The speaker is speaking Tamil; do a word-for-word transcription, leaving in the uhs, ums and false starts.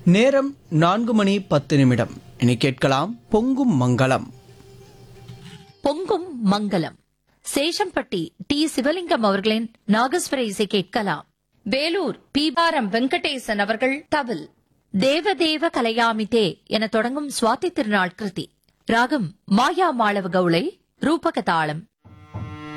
நேரம் நான்கு மணி பத்து நிமிடம். இனி கேட்கலாம் பொங்கும் மங்களம். பொங்கும் மங்களம் சேஷம்பட்டி டி சிவலிங்கம் அவர்களின் நாகஸ்வர இசை கேட்கலாம். வேலூர் பீபாரம் வெங்கடேசன் அவர்கள் தவில். தேவதேவ கலையாமிதே என தொடங்கும் சுவாதி திருநாள் கிருதி. ராகம் மாயா மாளவ கவுளை, ரூபக தாளம்.